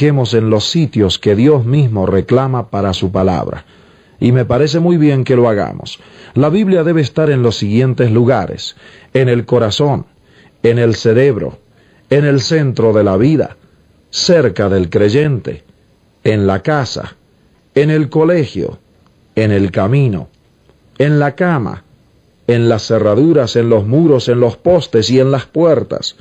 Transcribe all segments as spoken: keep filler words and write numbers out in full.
fijemos en los sitios que Dios mismo reclama para su palabra. Y me parece muy bien que lo hagamos. La Biblia debe estar en los siguientes lugares: en el corazón, en el cerebro, en el centro de la vida, cerca del creyente, en la casa, en el colegio, en el camino, en la cama, en las cerraduras, en los muros, en los postes y en las puertas.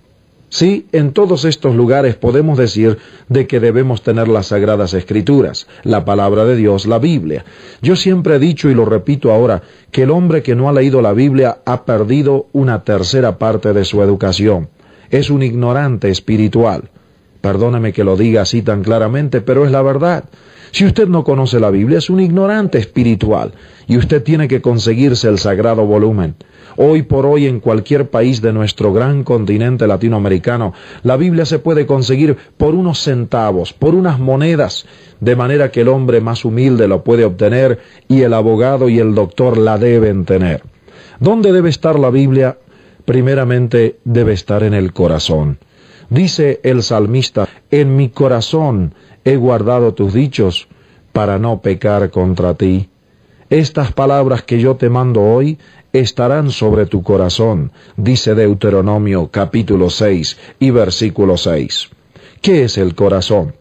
Sí, en todos estos lugares podemos decir de que debemos tener las Sagradas Escrituras, la palabra de Dios, la Biblia. Yo siempre he dicho, y lo repito ahora, que el hombre que no ha leído la Biblia ha perdido una tercera parte de su educación. Es un ignorante espiritual. Perdóneme que lo diga así tan claramente, pero es la verdad. Si usted no conoce la Biblia, es un ignorante espiritual, y usted tiene que conseguirse el sagrado volumen. Hoy por hoy, en cualquier país de nuestro gran continente latinoamericano, la Biblia se puede conseguir por unos centavos, por unas monedas, de manera que el hombre más humilde lo puede obtener y el abogado y el doctor la deben tener. ¿Dónde debe estar la Biblia? Primeramente, debe estar en el corazón. Dice el salmista: en mi corazón he guardado tus dichos para no pecar contra ti. Estas palabras que yo te mando hoy estarán sobre tu corazón, dice Deuteronomio capítulo seis y versículo seis. ¿Qué es el corazón?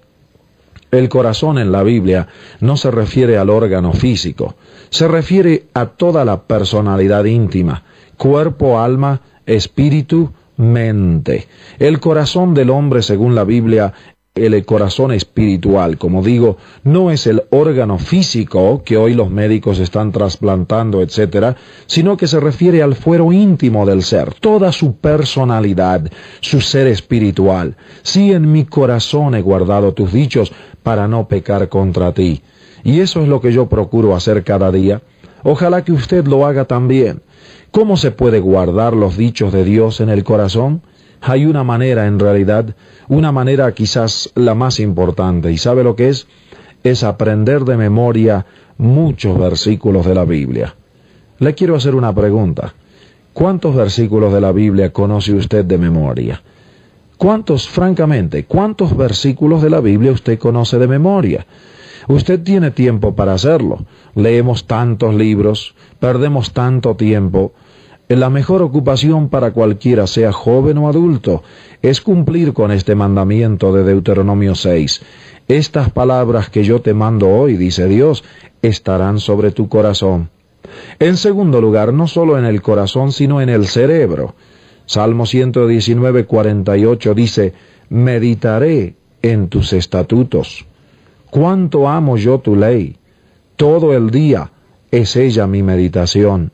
El corazón en la Biblia no se refiere al órgano físico, se refiere a toda la personalidad íntima, cuerpo, alma, espíritu, mente. El corazón del hombre, según la Biblia, el corazón espiritual, como digo, no es el órgano físico que hoy los médicos están trasplantando, etcétera, sino que se refiere al fuero íntimo del ser, toda su personalidad, su ser espiritual. Sí, en mi corazón he guardado tus dichos para no pecar contra ti. Y eso es lo que yo procuro hacer cada día. Ojalá que usted lo haga también. ¿Cómo se puede guardar los dichos de Dios en el corazón? Hay una manera, en realidad, una manera quizás la más importante. ¿Y sabe lo que es? Es aprender de memoria muchos versículos de la Biblia. Le quiero hacer una pregunta. ¿Cuántos versículos de la Biblia conoce usted de memoria? ¿Cuántos, francamente, cuántos versículos de la Biblia usted conoce de memoria? Usted tiene tiempo para hacerlo. Leemos tantos libros, perdemos tanto tiempo. La mejor ocupación para cualquiera, sea joven o adulto, es cumplir con este mandamiento de Deuteronomio seis. Estas palabras que yo te mando hoy, dice Dios, estarán sobre tu corazón. En segundo lugar, no solo en el corazón, sino en el cerebro. Salmo ciento diecinueve, cuarenta y ocho dice: meditaré en tus estatutos. Cuánto amo yo tu ley. Todo el día es ella mi meditación.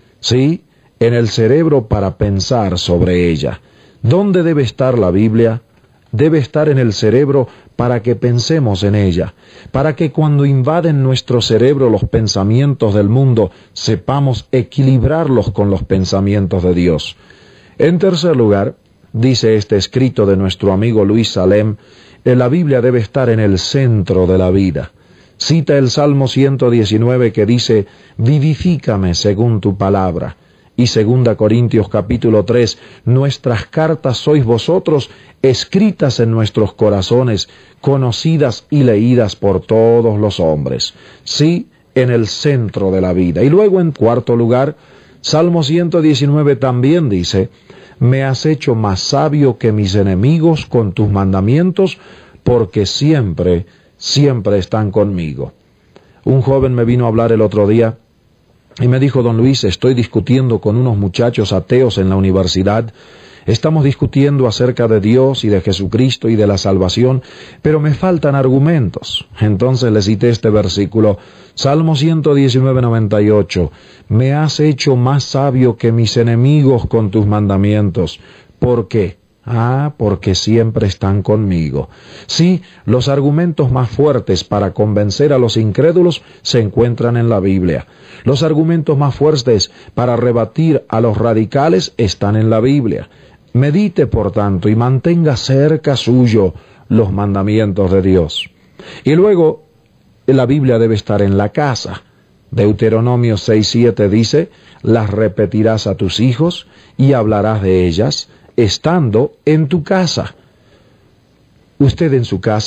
Sí, en el cerebro para pensar sobre ella. ¿Dónde debe estar la Biblia? Debe estar en el cerebro para que pensemos en ella, para que cuando invaden nuestro cerebro los pensamientos del mundo, sepamos equilibrarlos con los pensamientos de Dios. En tercer lugar, dice este escrito de nuestro amigo Luis Salem, la Biblia debe estar en el centro de la vida. Cita el Salmo ciento diecinueve que dice: vivifícame según tu palabra. Y segunda Corintios capítulo tres, nuestras cartas sois vosotros, escritas en nuestros corazones, conocidas y leídas por todos los hombres. Sí, en el centro de la vida. Y luego, en cuarto lugar, Salmo ciento diecinueve también dice: me has hecho más sabio que mis enemigos con tus mandamientos, porque siempre, siempre están conmigo. Un joven me vino a hablar el otro día, y me dijo: don Luis, estoy discutiendo con unos muchachos ateos en la universidad. Estamos discutiendo acerca de Dios y de Jesucristo y de la salvación, pero me faltan argumentos. Entonces le cité este versículo, Salmo ciento diecinueve, noventa y ocho. Me has hecho más sabio que mis enemigos con tus mandamientos. ¿Por qué? Ah, porque siempre están conmigo. Sí, los argumentos más fuertes para convencer a los incrédulos se encuentran en la Biblia. Los argumentos más fuertes para rebatir a los radicales están en la Biblia. Medite, por tanto, y mantenga cerca suyo los mandamientos de Dios. Y luego, la Biblia debe estar en la casa. Deuteronomio seis, siete dice: las repetirás a tus hijos y hablarás de ellas, estando en tu casa. Usted en su casa